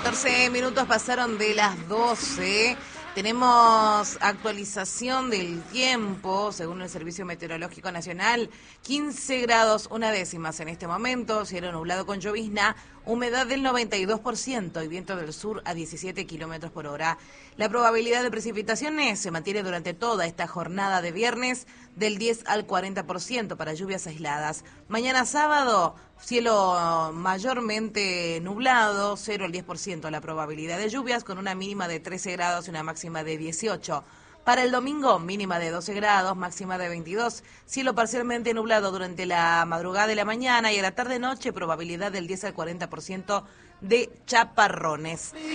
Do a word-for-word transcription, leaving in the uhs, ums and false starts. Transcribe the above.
catorce minutos pasaron de las doce. Tenemos actualización del tiempo, según el Servicio Meteorológico Nacional, quince grados una décimas en este momento, cielo nublado con llovizna, humedad del noventa y dos por ciento y viento del sur a diecisiete kilómetros por hora. La probabilidad de precipitaciones se mantiene durante toda esta jornada de viernes del diez al cuarenta por ciento para lluvias aisladas. Mañana sábado, cielo mayormente nublado, cero al diez por ciento la probabilidad de lluvias, con una mínima de trece grados y una máxima de dieciocho. Para el domingo, mínima de doce grados, máxima de veintidós. Cielo parcialmente nublado durante la madrugada y la mañana, y a la tarde-noche probabilidad del diez al cuarenta por ciento de chaparrones.